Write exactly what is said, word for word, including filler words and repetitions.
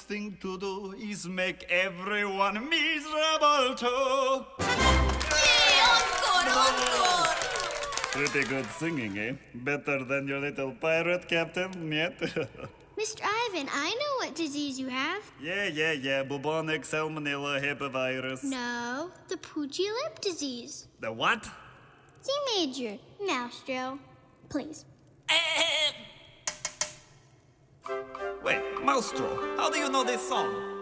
thing to do is make everyone miserable too. Yay, encore, encore! Pretty good singing, eh? Better than your little pirate captain, yet? Mister Ivan, I know what disease you have. Yeah, yeah, yeah. Bubonic salmonella herpesvirus. No, the Poochie lip disease. The what? C major. Maestro, please. Wait, Maestro, how do you know this song?